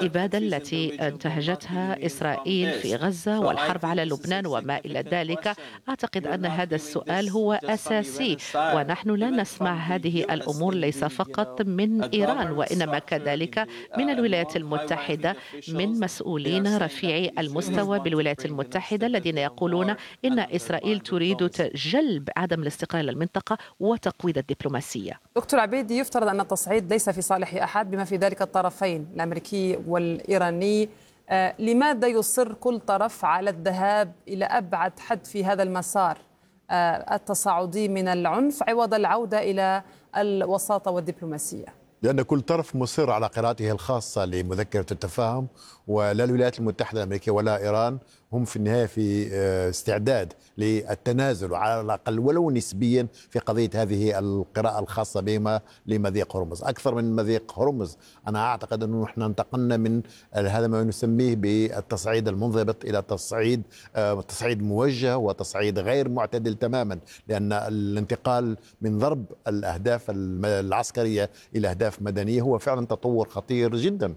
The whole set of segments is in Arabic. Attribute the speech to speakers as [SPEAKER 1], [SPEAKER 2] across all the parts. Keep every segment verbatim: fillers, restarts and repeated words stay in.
[SPEAKER 1] الإبادة التي انتهجتها إسرائيل في غزة والحرب على لبنان وما إلى ذلك. أعتقد أن هذا السؤال هو أساسي، ونحن لا نسمع هذه الأمور ليس فقط من إيران وإنما كذلك من الولايات المتحدة، من مسؤولين رفيعي المستوى بالولايات المتحدة الذين يقولون إن إسرائيل تريد جلب عدم الاستقرار للمنطقة وتقويض الدبلوماسية.
[SPEAKER 2] دكتور عبيدي، يفترض أن التصعيد ليس في صالح أحد بما في ذلك الطرفين الأمريكي والإيراني. آه لماذا يصر كل طرف على الذهاب إلى أبعد حد في هذا المسار آه التصاعدي من العنف عوض العودة إلى الوساطة والدبلوماسية؟
[SPEAKER 3] لأن كل طرف مصر على قراءته الخاصة لمذكرة التفاهم، ولا الولايات المتحدة الأمريكية ولا إيران هم في النهاية في استعداد للتنازل على الأقل ولو نسبيا في قضية هذه القراءة الخاصة بما لمضيق هرمز. أكثر من مضيق هرمز أنا أعتقد أنه نحن انتقلنا من هذا ما نسميه بالتصعيد المنضبط إلى تصعيد تصعيد موجه وتصعيد غير معتدل تماما، لأن الانتقال من ضرب الأهداف العسكرية إلى أهداف مدنية هو فعلا تطور خطير جدا.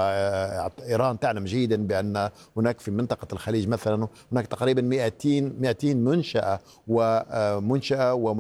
[SPEAKER 3] وإيران تعلم جيدا بأن هناك في منطقة الخليج مثلا هناك تقريبا مئتين منشأة ومنشأة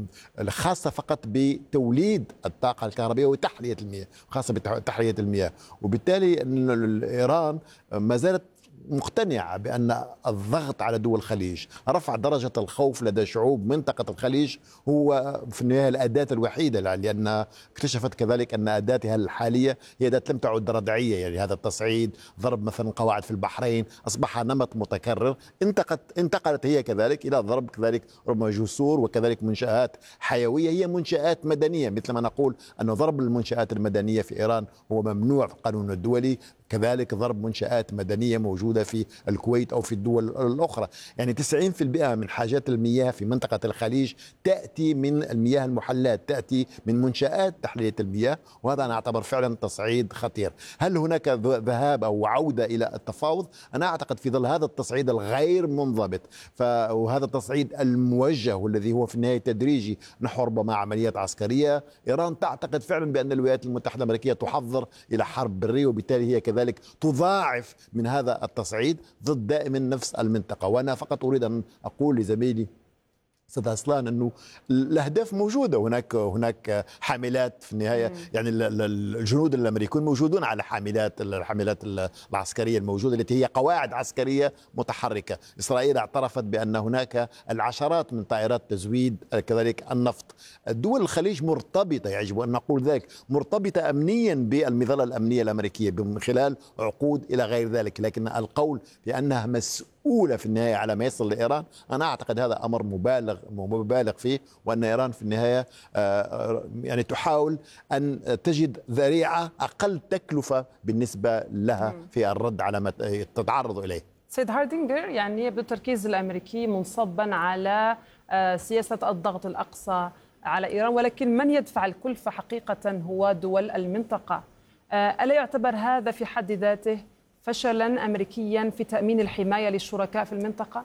[SPEAKER 3] خاصة فقط بتوليد الطاقة الكهربائية وتحلية المياه، خاصة بتحلية المياه. وبالتالي إيران ما زالت مقتنعة بأن الضغط على دول الخليج، رفع درجة الخوف لدى شعوب منطقة الخليج هو في النهاية الأداة الوحيدة، لأن اكتشفت كذلك أن أداتها الحالية هي أداة لم تعد ردعية. يعني هذا التصعيد، ضرب مثلا قواعد في البحرين، أصبح نمط متكرر. انتقلت انتقلت هي كذلك إلى ضرب كذلك ربما جسور وكذلك منشآت حيوية هي منشآت مدنية، مثل ما نقول أن ضرب المنشآت المدنية في إيران هو ممنوع في القانون الدولي، كذلك ضرب منشآت مدنية موجودة في الكويت أو في الدول الأخرى. يعني تسعين بالمئة من حاجات المياه في منطقة الخليج تأتي من المياه المحلات، تأتي من منشآت تحلية المياه، وهذا أنا أعتبر فعلا تصعيد خطير. هل هناك ذهاب أو عودة إلى التفاوض؟ أنا أعتقد في ظل هذا التصعيد الغير منضبط وهذا التصعيد الموجه والذي هو في النهاية تدريجي نحو ربما عمليات عسكرية، إيران تعتقد فعلا بأن الولايات المتحدة الأمريكية تحضر إلى حرب برية، وبالتالي هي كذلك ذلك تضاعف من هذا التصعيد ضد دائما نفس المنطقة. وأنا فقط أريد أن أقول لزميلي استاذ أصلان انه الاهداف موجوده، هناك هناك حاملات في النهايه. مم. يعني الجنود الامريكيون موجودون على حاملات الحاملات العسكريه الموجوده التي هي قواعد عسكريه متحركه. اسرائيل اعترفت بان هناك العشرات من طائرات تزويد كذلك النفط. الدول الخليج مرتبطه، يجب ان نقول ذلك، مرتبطه امنيا بالمظله الامنيه الامريكيه من خلال عقود الى غير ذلك، لكن القول بانها مسؤولة أولى في النهاية على ما يصل لإيران أنا أعتقد هذا أمر مبالغ مبالغ فيه، وأن إيران في النهاية يعني تحاول أن تجد ذريعة أقل تكلفة بالنسبة لها في الرد على ما تتعرض إليه.
[SPEAKER 2] سيد هاردينجر، يعني يبدو التركيز الأمريكي منصبا على سياسة الضغط الأقصى على إيران، ولكن من يدفع الكلفة حقيقة هو دول المنطقة. ألا يعتبر هذا في حد ذاته فشلا أمريكيا في تأمين الحماية للشركاء في المنطقة؟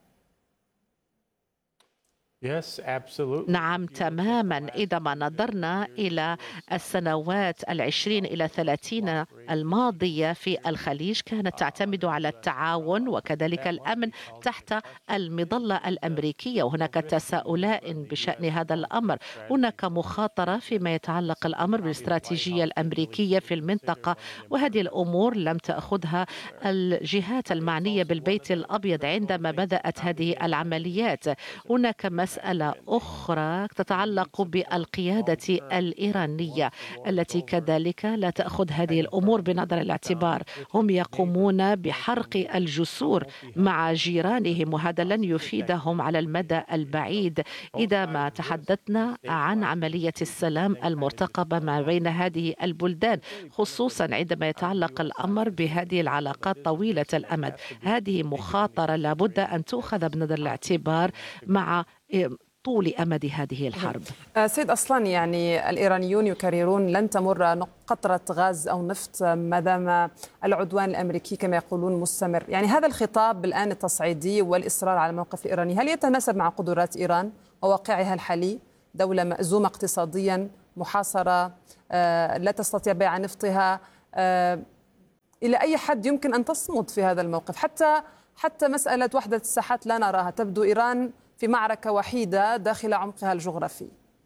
[SPEAKER 1] نعم تماما. إذا ما نظرنا إلى السنوات العشرين إلى ثلاثين الماضية في الخليج كانت تعتمد على التعاون وكذلك الأمن تحت المظلة الأمريكية، وهناك تساؤلات بشأن هذا الأمر. هناك مخاطرة فيما يتعلق الأمر بالاستراتيجية الأمريكية في المنطقة، وهذه الأمور لم تأخذها الجهات المعنية بالبيت الأبيض عندما بدأت هذه العمليات. هناك مسألة أخرى تتعلق بالقيادة الإيرانية التي كذلك لا تأخذ هذه الأمور بنظر الاعتبار. هم يقومون بحرق الجسور مع جيرانهم، وهذا لن يفيدهم على المدى البعيد إذا ما تحدثنا عن عملية السلام المرتقبة ما بين هذه البلدان، خصوصا عندما يتعلق الأمر بهذه العلاقات طويلة الأمد. هذه مخاطرة لابد أن تؤخذ بنظر الاعتبار مع طول أمد هذه الحرب.
[SPEAKER 2] سيد أصلان، يعني الإيرانيون يكررون لن تمر قطرة غاز أو نفط ما دام العدوان الأمريكي كما يقولون مستمر. يعني هذا الخطاب الآن التصعيدي والإصرار على الموقف الإيراني هل يتناسب مع قدرات إيران وواقعها الحالي؟ دولة مأزومة اقتصاديا، محاصرة، لا تستطيع بيع نفطها، إلى أي حد يمكن أن تصمد في هذا الموقف؟ حتى حتى مسألة وحدة الساحات لا نراها، تبدو إيران في معركة وحيدة داخل عمقها الجغرافي.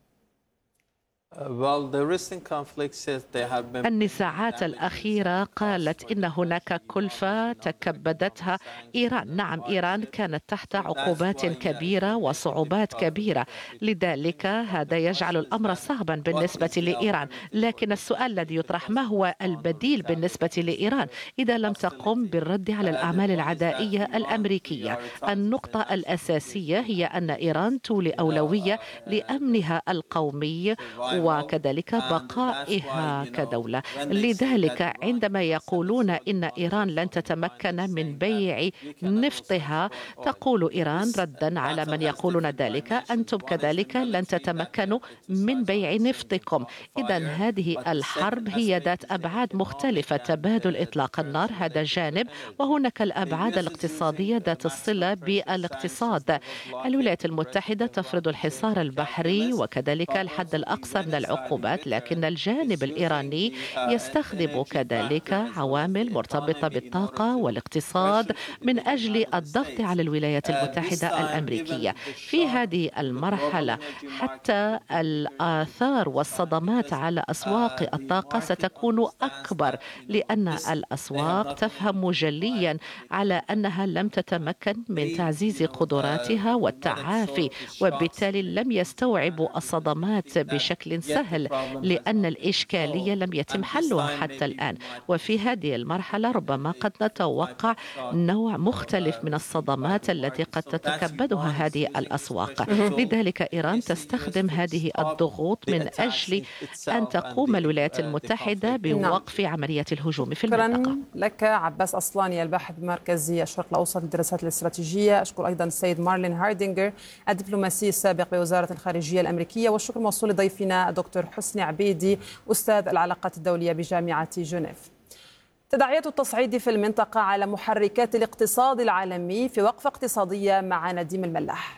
[SPEAKER 1] النزاعات الأخيرة قالت إن هناك كلفة تكبدتها إيران. نعم، إيران كانت تحت عقوبات كبيرة وصعوبات كبيرة، لذلك هذا يجعل الأمر صعبا بالنسبة لإيران. لكن السؤال الذي يطرح: ما هو البديل بالنسبة لإيران إذا لم تقم بالرد على الأعمال العدائية الأمريكية؟ النقطة الأساسية هي أن إيران تولي أولوية لأمنها القومي وكذلك بقائها كدولة. لذلك عندما يقولون إن إيران لن تتمكن من بيع نفطها، تقول إيران ردا على من يقولون ذلك: أنتم كذلك لن تتمكنوا من بيع نفطكم. إذا هذه الحرب هي ذات أبعاد مختلفة. تبادل إطلاق النار هذا جانب، وهناك الأبعاد الاقتصادية ذات الصلة بالاقتصاد. الولايات المتحدة تفرض الحصار البحري وكذلك الحد الأقصى من العقوبات، لكن الجانب الإيراني يستخدم كذلك عوامل مرتبطة بالطاقة والاقتصاد من أجل الضغط على الولايات المتحدة الأمريكية. في هذه المرحلة حتى الآثار والصدمات على أسواق الطاقة ستكون أكبر، لأن الأسواق تفهم جليا على أنها لم تتمكن من تعزيز قدراتها والتعافي، وبالتالي لم يستوعبوا الصدمات بشكل سهل، لأن الإشكالية لم يتم حلها حتى الآن. وفي هذه المرحلة ربما قد نتوقع نوع مختلف من الصدمات التي قد تتكبدها هذه الأسواق. لذلك إيران تستخدم هذه الضغوط من أجل أن تقوم الولايات المتحدة بوقف عملية الهجوم في المنطقة.
[SPEAKER 2] شكرا لك عباس أصلاني، الباحث بمركز الشرق الأوسط للدراسات الاستراتيجية. أشكر أيضا السيد مارلين هاردينغر الدبلوماسي السابق بوزارة الخارجية الأمريكية، والشكر موصول لضيفنا دكتور حسني عبيدي أستاذ العلاقات الدولية بجامعة جنيف. تداعيات التصعيد في المنطقة على محركات الاقتصاد العالمي في وقفة اقتصادية مع نديم الملاح.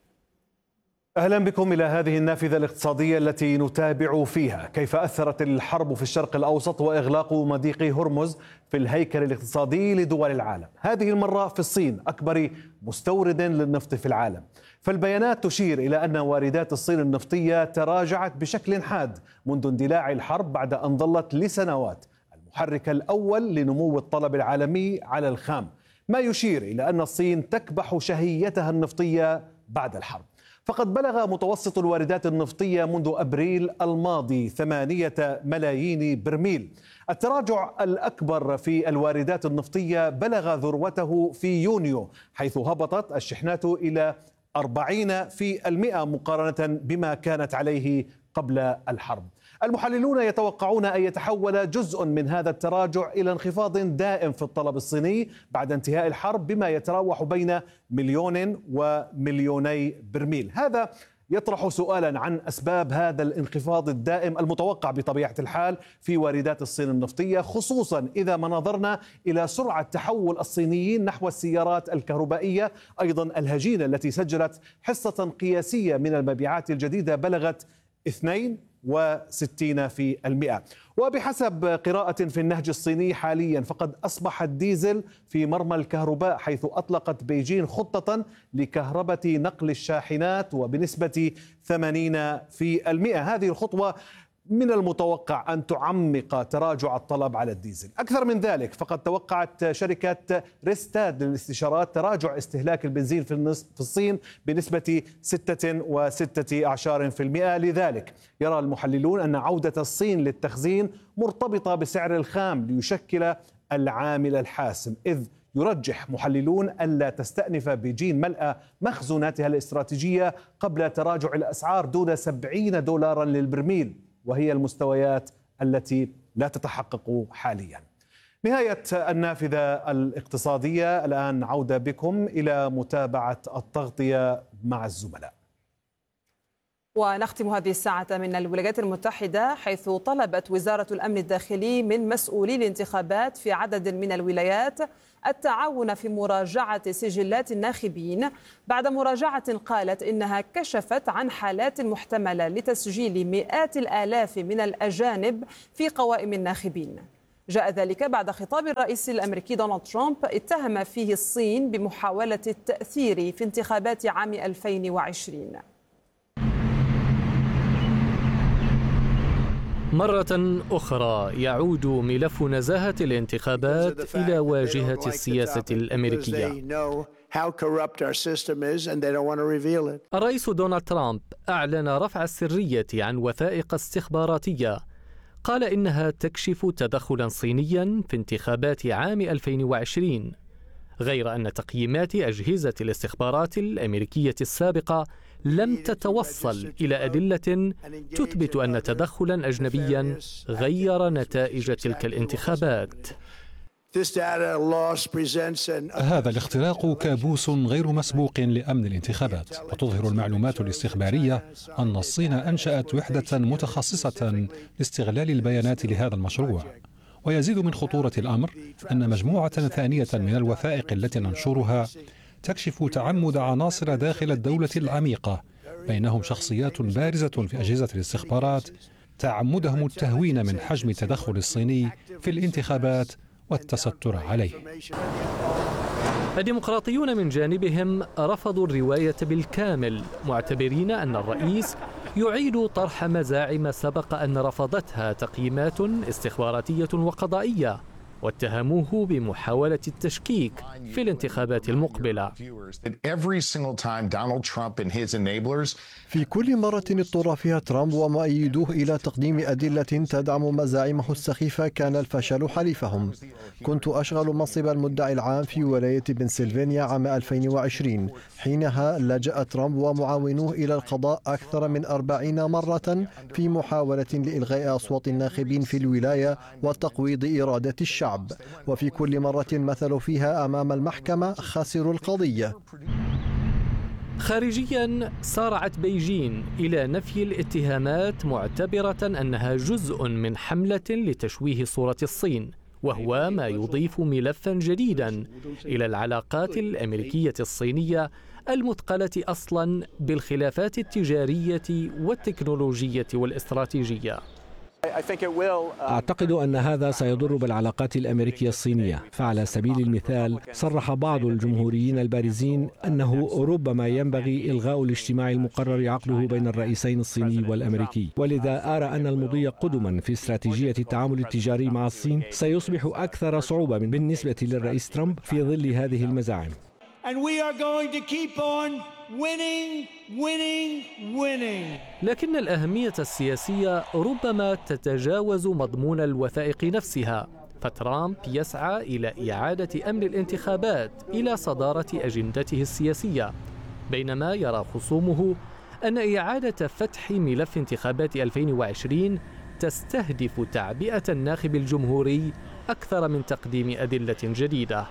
[SPEAKER 4] أهلا بكم إلى هذه النافذة الاقتصادية التي نتابع فيها كيف أثرت الحرب في الشرق الأوسط وإغلاق مضيق هرمز في الهيكل الاقتصادي لدول العالم، هذه المرة في الصين أكبر مستورد للنفط في العالم. فالبيانات تشير إلى أن واردات الصين النفطية تراجعت بشكل حاد منذ اندلاع الحرب، بعد أن ظلت لسنوات المحرك الأول لنمو الطلب العالمي على الخام، ما يشير إلى أن الصين تكبح شهيتها النفطية بعد الحرب. فقد بلغ متوسط الواردات النفطية منذ أبريل الماضي ثمانية ملايين برميل. التراجع الأكبر في الواردات النفطية بلغ ذروته في يونيو، حيث هبطت الشحنات إلى أربعين في المئة مقارنة بما كانت عليه قبل الحرب. المحللون يتوقعون أن يتحول جزء من هذا التراجع إلى انخفاض دائم في الطلب الصيني بعد انتهاء الحرب، بما يتراوح بين مليون ومليوني برميل. هذا يطرح سؤالا عن أسباب هذا الانخفاض الدائم المتوقع بطبيعة الحال في واردات الصين النفطية، خصوصا إذا ما نظرنا إلى سرعة تحول الصينيين نحو السيارات الكهربائية، أيضا الهجينة التي سجلت حصة قياسية من المبيعات الجديدة بلغت اثنين وستين في المئة. وبحسب قراءة في النهج الصيني حاليا فقد أصبح الديزل في مرمى الكهرباء، حيث أطلقت بيجين خطة لكهربة نقل الشاحنات وبنسبة ثمانين في المئة. هذه الخطوة من المتوقع أن تعمق تراجع الطلب على الديزل. أكثر من ذلك فقد توقعت شركة ريستاد للاستشارات تراجع استهلاك البنزين في الصين بنسبة ستة وستة أعشار في المئة. لذلك يرى المحللون أن عودة الصين للتخزين مرتبطة بسعر الخام ليشكل العامل الحاسم، إذ يرجح محللون ألا تستأنف بيجين ملء مخزوناتها الاستراتيجية قبل تراجع الأسعار دون سبعين دولارا للبرميل، وهي المستويات التي لا تتحقق حاليا. نهاية النافذة الاقتصادية. الآن عودة بكم إلى متابعة التغطية مع الزملاء.
[SPEAKER 2] ونختم هذه الساعة من الولايات المتحدة، حيث طلبت وزارة الأمن الداخلي من مسؤولي الانتخابات في عدد من الولايات التعاون في مراجعة سجلات الناخبين بعد مراجعة قالت إنها كشفت عن حالات محتملة لتسجيل مئات الآلاف من الأجانب في قوائم الناخبين. جاء ذلك بعد خطاب الرئيس الأمريكي دونالد ترامب اتهم فيه الصين بمحاولة التأثير في انتخابات عام ألفين وعشرين.
[SPEAKER 5] مرة أخرى يعود ملف نزاهة الانتخابات إلى واجهة السياسة الأمريكية. الرئيس دونالد ترامب أعلن رفع السرية عن وثائق استخباراتية، قال إنها تكشف تدخلا صينيا في انتخابات عام ألفين وعشرين، غير أن تقييمات أجهزة الاستخبارات الأمريكية السابقة لم تتوصل إلى أدلة تثبت أن تدخلا أجنبيا غير نتائج تلك الانتخابات.
[SPEAKER 6] هذا الاختراق كابوس غير مسبوق لأمن الانتخابات، وتظهر المعلومات الاستخبارية أن الصين أنشأت وحدة متخصصة لاستغلال البيانات لهذا المشروع. ويزيد من خطورة الأمر أن مجموعة ثانية من الوثائق التي ننشرها تكشف تعمد عناصر داخل الدولة العميقة، بينهم شخصيات بارزة في أجهزة الاستخبارات، تعمدهم التهوين من حجم التدخل الصيني في الانتخابات والتستر عليه.
[SPEAKER 5] الديمقراطيون من جانبهم رفضوا الرواية بالكامل، معتبرين أن الرئيس يعيد طرح مزاعم سبق أن رفضتها تقييمات استخباراتية وقضائية، واتهموه بمحاولة التشكيك في الانتخابات المقبلة.
[SPEAKER 7] في كل مرة اضطر فيها ترامب ومؤيدوه إلى تقديم أدلة تدعم مزاعمه السخيفة كان الفشل حليفهم. كنت أشغل منصب المدعي العام في ولاية بنسلفانيا عام ألفين وعشرين، حينها لجأ ترامب ومعاونوه إلى القضاء أكثر من أربعين مرة في محاولة لإلغاء أصوات الناخبين في الولاية وتقويض إرادة الشعب، وفي كل مرة مثلوا فيها أمام المحكمة خسروا القضية.
[SPEAKER 5] خارجيا سارعت بيجين إلى نفي الاتهامات، معتبرة أنها جزء من حملة لتشويه صورة الصين، وهو ما يضيف ملفا جديدا إلى العلاقات الأمريكية الصينية المثقلة أصلا بالخلافات التجارية والتكنولوجية والاستراتيجية.
[SPEAKER 8] أعتقد أن هذا سيضر بالعلاقات الأمريكية الصينية، فعلى سبيل المثال صرح بعض الجمهوريين البارزين أنه ربما ينبغي إلغاء الاجتماع المقرر عقده بين الرئيسين الصيني والأمريكي، ولذا أرى أن المضي قدما في استراتيجية التعامل التجاري مع الصين سيصبح أكثر صعوبة بالنسبة للرئيس ترامب في ظل هذه المزاعم.
[SPEAKER 9] And we are going to keep on winning, winning, winning.
[SPEAKER 5] لكن الأهمية السياسية ربما تتجاوز مضمون الوثائق نفسها، فترامب يسعى إلى إعادة أمن الانتخابات إلى صدارة أجندته السياسية، بينما يرى خصومه أن إعادة فتح ملف انتخابات ألفين وعشرين تستهدف تعبئة الناخب الجمهوري أكثر من تقديم أدلة جديدة.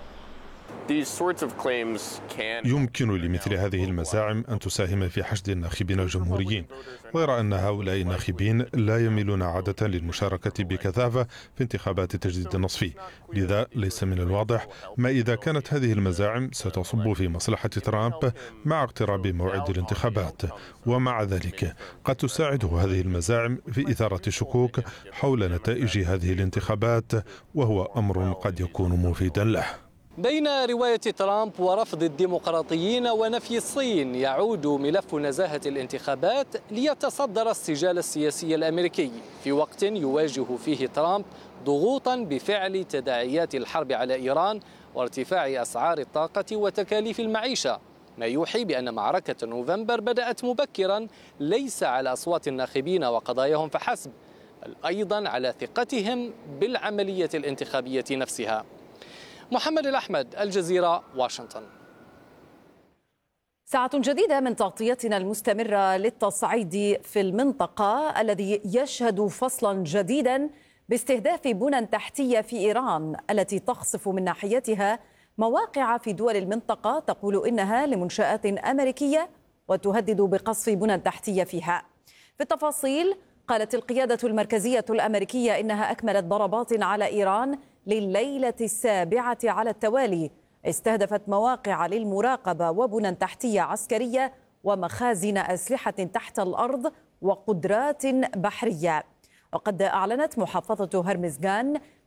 [SPEAKER 10] يمكن لمثل هذه المزاعم أن تساهم في حشد الناخبين الجمهوريين، غير أن هؤلاء الناخبين لا يميلون عادة للمشاركة بكثافة في انتخابات التجديد النصفي، لذا ليس من الواضح ما إذا كانت هذه المزاعم ستصب في مصلحة ترامب مع اقتراب موعد الانتخابات. ومع ذلك قد تساعده هذه المزاعم في إثارة الشكوك حول نتائج هذه الانتخابات، وهو أمر قد يكون مفيدا له.
[SPEAKER 5] بين رواية ترامب ورفض الديمقراطيين ونفي الصين، يعود ملف نزاهة الانتخابات ليتصدر السجال السياسي الأمريكي في وقت يواجه فيه ترامب ضغوطا بفعل تداعيات الحرب على إيران وارتفاع أسعار الطاقة وتكاليف المعيشة، ما يوحي بأن معركة نوفمبر بدأت مبكرا، ليس على أصوات الناخبين وقضاياهم فحسب، بل أيضا على ثقتهم بالعملية الانتخابية نفسها. محمد الأحمد، الجزيرة، واشنطن.
[SPEAKER 11] ساعة جديدة من تغطيتنا المستمرة للتصعيد في المنطقة الذي يشهد فصلا جديدا باستهداف بنى تحتية في إيران التي تقصف من ناحيتها مواقع في دول المنطقة تقول إنها لمنشآت أمريكية وتهدد بقصف بنى تحتية فيها. في التفاصيل، قالت القيادة المركزية الأمريكية إنها أكملت ضربات على إيران لليلة السابعة على التوالي، استهدفت مواقع للمراقبة وبنى تحتية عسكرية ومخازن أسلحة تحت الأرض وقدرات بحرية. وقد أعلنت محافظة هرمزغان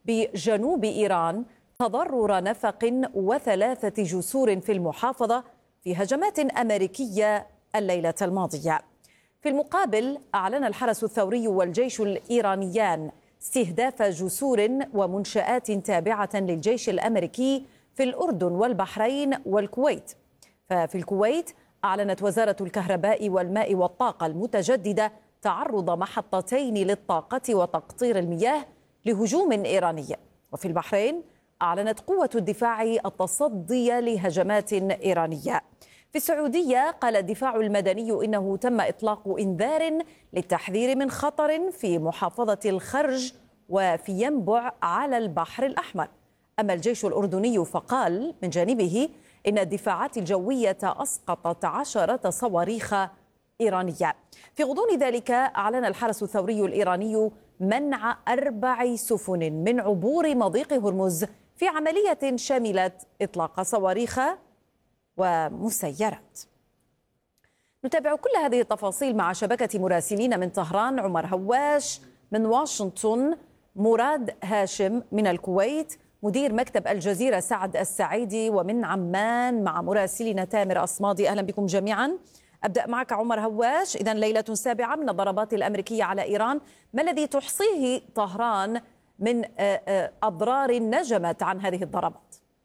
[SPEAKER 11] بجنوب إيران تضرر نفق وثلاثة جسور في المحافظة في هجمات أمريكية الليلة الماضية. في المقابل أعلن الحرس الثوري والجيش الإيرانيان استهداف جسور ومنشآت تابعة للجيش الأمريكي في الأردن والبحرين والكويت. ففي الكويت أعلنت وزارة الكهرباء والماء والطاقة المتجددة تعرض محطتين للطاقة وتقطير المياه لهجوم إيراني. وفي البحرين أعلنت قوة الدفاع التصدي لهجمات إيرانية. في السعودية قال الدفاع المدني إنه تم إطلاق إنذار للتحذير من خطر في محافظة الخرج وفي ينبع على البحر الأحمر. أما الجيش الأردني فقال من جانبه إن الدفاعات الجوية أسقطت عشرة صواريخ إيرانية. في غضون ذلك أعلن الحرس الثوري الإيراني منع أربع سفن من عبور مضيق هرمز في عملية شملت إطلاق صواريخ ومسيرات. نتابع كل هذه التفاصيل مع شبكة مراسلين من طهران: عمر هواش من واشنطن، مراد هاشم من الكويت، مدير مكتب الجزيرة سعد السعيدي، ومن عمان مع مراسلنا تامر أصمادي. أهلا بكم جميعا. أبدأ معك عمر هواش. إذن ليلة سابعة من الضربات الأمريكية على إيران، ما الذي تحصيه طهران من أضرار نجمت عن هذه الضربات؟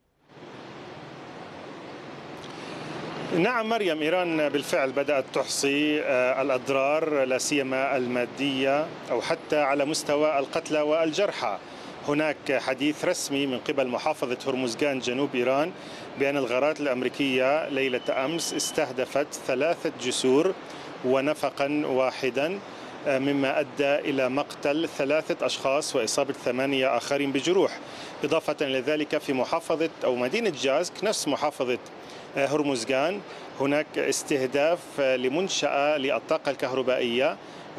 [SPEAKER 12] نعم مريم، إيران بالفعل بدأت تحصي الأضرار لا سيما المادية أو حتى على مستوى القتلى والجرحى. هناك حديث رسمي من قبل محافظة هرمزغان جنوب إيران بأن الغارات الأمريكية ليلة أمس استهدفت ثلاثة جسور ونفقا واحدا، مما أدى إلى مقتل ثلاثة أشخاص وإصابة ثمانية آخرين بجروح. إضافة إلى ذلك في محافظة أو مدينة جازك نفس محافظة هرمزغان هناك استهداف لمنشأة للطاقة الكهربائية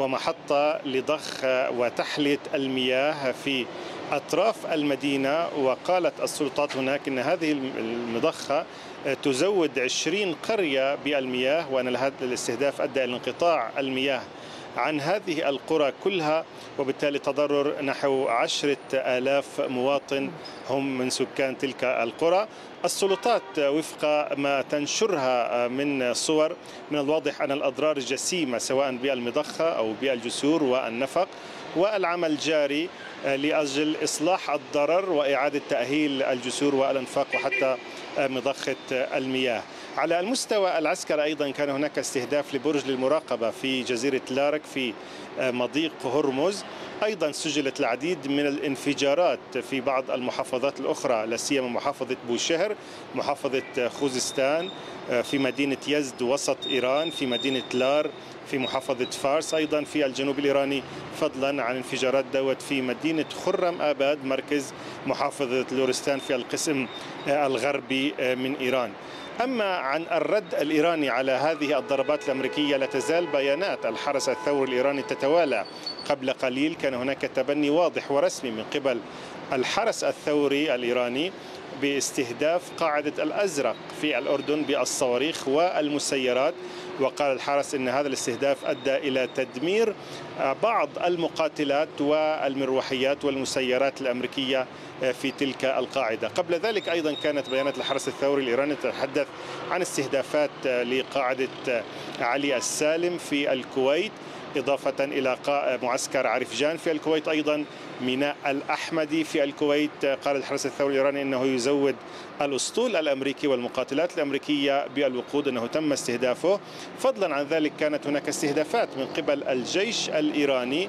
[SPEAKER 12] ومحطة لضخ وتحلية المياه في أطراف المدينة. وقالت السلطات هناك أن هذه المضخة تزود عشرين قرية بالمياه، وأن هذا الاستهداف أدى إلى انقطاع المياه عن هذه القرى كلها، وبالتالي تضرر نحو عشرة آلاف مواطن هم من سكان تلك القرى. السلطات وفق ما تنشرها من صور من الواضح أن الأضرار جسيمة سواء بالمضخة أو بالجسور والنفق، والعمل جاري لأجل إصلاح الضرر وإعادة تأهيل الجسور والأنفاق وحتى مضخة المياه. على المستوى العسكري أيضا كان هناك استهداف لبرج للمراقبة في جزيرة لارك في مضيق هرمز. أيضا سجلت العديد من الانفجارات في بعض المحافظات الأخرى لا سيما محافظة بوشهر، محافظة خوزستان، في مدينة يزد وسط إيران، في مدينة لار، في محافظة فارس أيضا في الجنوب الإيراني، فضلا عن انفجارات دوت في مدينة خرم آباد مركز محافظة لورستان في القسم الغربي من إيران. أما عن الرد الإيراني على هذه الضربات الأمريكية لا تزال بيانات الحرس الثوري الإيراني تتوالى. قبل قليل كان هناك تبني واضح ورسمي من قبل الحرس الثوري الإيراني باستهداف قاعدة الأزرق في الأردن بالصواريخ والمسيرات، وقال الحرس أن هذا الاستهداف أدى إلى تدمير بعض المقاتلات والمروحيات والمسيرات الأمريكية في تلك القاعدة. قبل ذلك أيضا كانت بيانات الحرس الثوري الإيراني تتحدث عن استهدافات لقاعدة علي السالم في الكويت، إضافة إلى معسكر عرفجان في الكويت، أيضا ميناء الأحمدي في الكويت. قال الحرس الثوري الإيراني أنه يزود الأسطول الأمريكي والمقاتلات الأمريكية بالوقود، أنه تم استهدافه. فضلا عن ذلك كانت هناك استهدافات من قبل الجيش الإيراني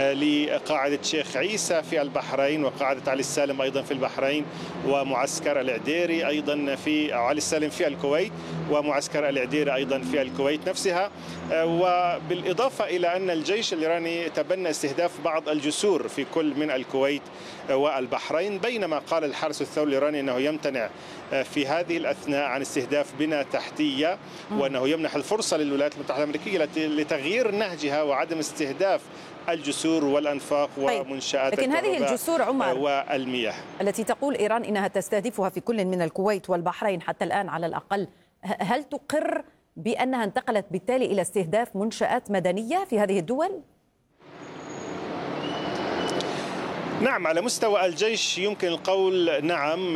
[SPEAKER 12] لقاعدة شيخ عيسى في البحرين وقاعدة علي السالم أيضا في البحرين، ومعسكر العديري أيضا في علي السالم في الكويت، ومعسكر العديري أيضا في الكويت نفسها. وبالإضافة إلى أن الجيش الإيراني تبنى استهداف بعض الجسور في كل من الكويت والبحرين، بينما قال الحرس الثوري الإيراني أنه يمتنع في هذه الأثناء عن استهداف بنى تحتية، وأنه يمنح الفرصة للولايات المتحدة الأمريكية لتغيير نهجها وعدم استهداف الجسور والأنفاق ومنشآت
[SPEAKER 11] لكن هذه الجسور عمر
[SPEAKER 12] والمياه
[SPEAKER 11] التي تقول إيران إنها تستهدفها في كل من الكويت والبحرين حتى الآن على الأقل، هل تقر بأنها انتقلت بالتالي إلى استهداف منشآت مدنية في هذه الدول؟
[SPEAKER 12] نعم، على مستوى الجيش يمكن القول نعم،